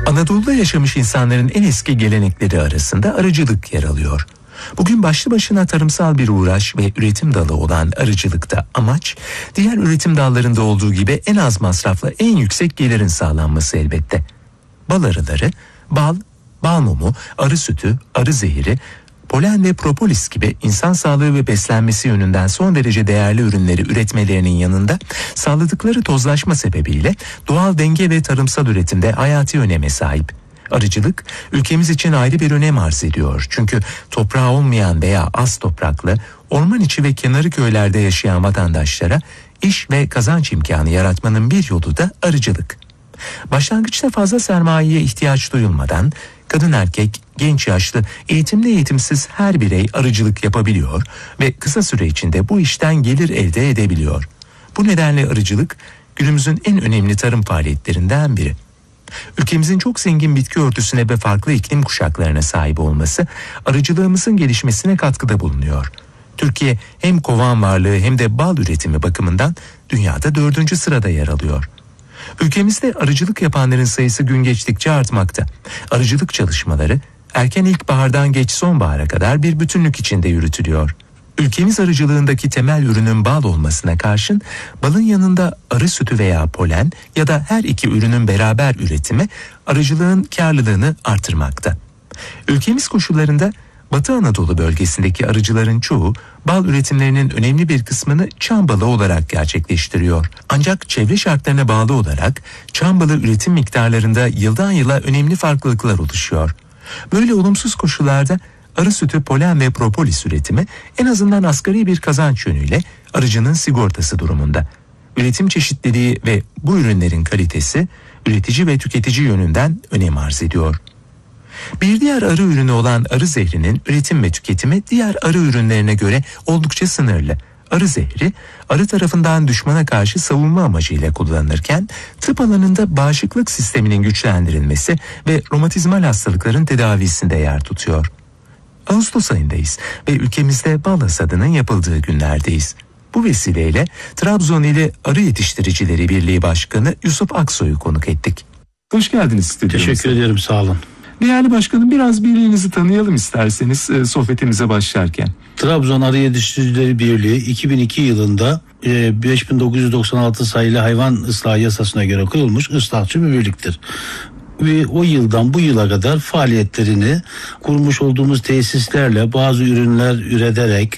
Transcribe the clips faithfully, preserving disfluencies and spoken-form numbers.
Anadolu'da yaşamış insanların en eski gelenekleri arasında arıcılık yer alıyor. Bugün başlı başına tarımsal bir uğraş ve üretim dalı olan arıcılıkta amaç, diğer üretim dallarında olduğu gibi en az masrafla en yüksek gelirin sağlanması elbette. Bal arıları, bal, bal mumu, arı sütü, arı zehri, polen ve propolis gibi insan sağlığı ve beslenmesi yönünden son derece değerli ürünleri üretmelerinin yanında sağladıkları tozlaşma sebebiyle doğal denge ve tarımsal üretimde hayati öneme sahip. Arıcılık ülkemiz için ayrı bir önem arz ediyor. Çünkü toprağı olmayan veya az topraklı, orman içi ve kenarı köylerde yaşayan vatandaşlara iş ve kazanç imkanı yaratmanın bir yolu da arıcılık. Başlangıçta fazla sermayeye ihtiyaç duyulmadan kadın erkek, genç yaşlı, eğitimli eğitimsiz her birey arıcılık yapabiliyor ve kısa süre içinde bu işten gelir elde edebiliyor. Bu nedenle arıcılık günümüzün en önemli tarım faaliyetlerinden biri. Ülkemizin çok zengin bitki örtüsüne ve farklı iklim kuşaklarına sahip olması arıcılığımızın gelişmesine katkıda bulunuyor. Türkiye hem kovan varlığı hem de bal üretimi bakımından dünyada dördüncü sırada yer alıyor. Ülkemizde arıcılık yapanların sayısı gün geçtikçe artmakta. Arıcılık çalışmaları erken ilkbahardan geç sonbahara kadar bir bütünlük içinde yürütülüyor. Ülkemiz arıcılığındaki temel ürünün bal olmasına karşın balın yanında arı sütü veya polen ya da her iki ürünün beraber üretimi arıcılığın karlılığını artırmakta. Ülkemiz koşullarında Batı Anadolu bölgesindeki arıcıların çoğu bal üretimlerinin önemli bir kısmını çam balı olarak gerçekleştiriyor. Ancak çevre şartlarına bağlı olarak çam balı üretim miktarlarında yıldan yıla önemli farklılıklar oluşuyor. Böyle olumsuz koşullarda arı sütü, polen ve propolis üretimi en azından asgari bir kazanç yönüyle arıcının sigortası durumunda. Üretim çeşitliliği ve bu ürünlerin kalitesi üretici ve tüketici yönünden önem arz ediyor. Bir diğer arı ürünü olan arı zehrinin üretim ve tüketimi diğer arı ürünlerine göre oldukça sınırlı. Arı zehri, arı tarafından düşmana karşı savunma amacıyla kullanılırken tıp alanında bağışıklık sisteminin güçlendirilmesi ve romatizmal hastalıkların tedavisinde yer tutuyor. Ağustos ayındayız ve ülkemizde bal hasadının yapıldığı günlerdeyiz. Bu vesileyle Trabzon ili Arı Yetiştiricileri Birliği Başkanı Yusuf Aksoy'u konuk ettik. Hoş geldiniz stüdyomuza. Teşekkür ederim, sağ olun. Değerli başkanım, biraz birliğinizi tanıyalım isterseniz e, sohbetimize başlarken. Trabzon Arı Yetiştiricileri Birliği iki bin iki yılında e, beş bin dokuz yüz doksan altı sayılı hayvan ıslahı yasasına göre kurulmuş ıslahçı bir birliktir. Ve o yıldan bu yıla kadar faaliyetlerini kurmuş olduğumuz tesislerle bazı ürünler üreterek,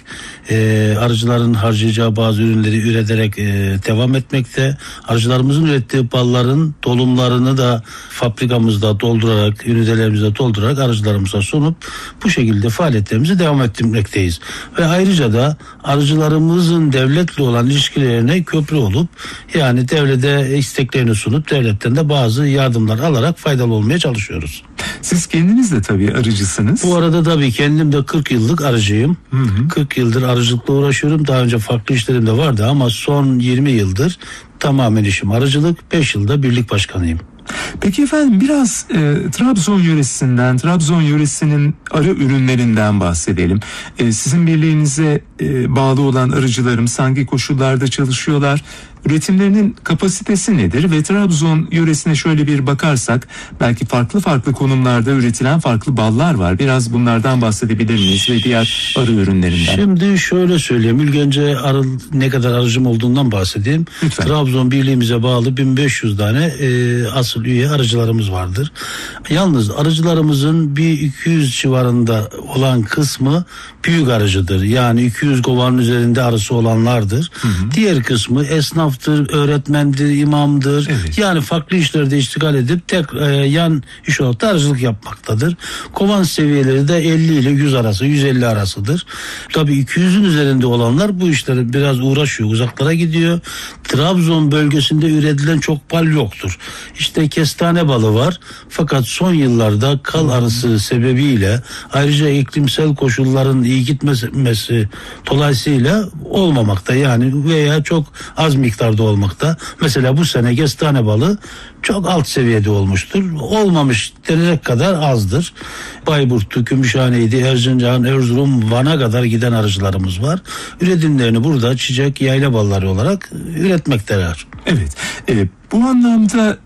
e, arıcıların harcayacağı bazı ürünleri üreterek e, devam etmekte. Arıcılarımızın ürettiği balların dolumlarını da fabrikamızda doldurarak, ünitelerimizde doldurarak arıcılarımıza sunup bu şekilde faaliyetlerimizi devam ettirmekteyiz. Ve ayrıca da arıcılarımızın devletle olan ilişkilerine köprü olup, yani devlete isteklerini sunup devletten de bazı yardımlar alarak faydalı olmaya çalışıyoruz. Siz kendiniz de tabii arıcısınız. Bu arada tabii kendim de kırk yıllık arıcıyım. Hı hı. kırk yıldır arıcılıkla uğraşıyorum. Daha önce farklı işlerim de vardı ama son yirmi yıldır tamamen işim arıcılık. beş yılda birlik başkanıyım. Peki efendim, biraz e, Trabzon yöresinden, Trabzon yöresinin arı ürünlerinden bahsedelim. E, sizin birliğinize e, bağlı olan arıcılarım hangi koşullarda çalışıyorlar? Üretimlerinin kapasitesi nedir? Ve Trabzon yöresine şöyle bir bakarsak belki farklı farklı konumlarda üretilen farklı ballar var. Biraz bunlardan bahsedebilir miyiz ve diğer arı ürünlerinden? Şimdi şöyle söyleyeyim. İlk önce arı, ne kadar arıcım olduğundan bahsedeyim. Lütfen. Trabzon birliğimize bağlı bin beş yüz tane e, asıl üye arıcılarımız vardır. Yalnız arıcılarımızın bir iki yüz civarında olan kısmı büyük arıcıdır. Yani iki yüz kovanın üzerinde arısı olanlardır. Hı hı. Diğer kısmı esnaftır, öğretmendir, imamdır. Evet. Yani farklı işlerde iştigal edip tek e, yan iş olarak da arıcılık yapmaktadır. Kovan seviyeleri de elli ile yüz arası, yüz elli arasıdır. Tabii iki yüzün üzerinde olanlar bu işleri biraz uğraşıyor, uzaklara gidiyor. Trabzon bölgesinde üretilen çok bal yoktur. İşte kestane balı var. Fakat son yıllarda kal arısı sebebiyle, ayrıca iklimsel koşulların iyi gitmesi dolayısıyla olmamakta, yani veya çok az miktarda olmakta. Mesela bu sene kestane balı çok alt seviyede olmuştur. Olmamış denilecek kadar azdır. Bayburt'tu, Gümüşhane'ydi, Erzincan, Erzurum, Van'a kadar giden arıcılarımız var. Üretimlerini burada çiçek, yayla balları olarak üretmekteler. Evet. E, bu anlamda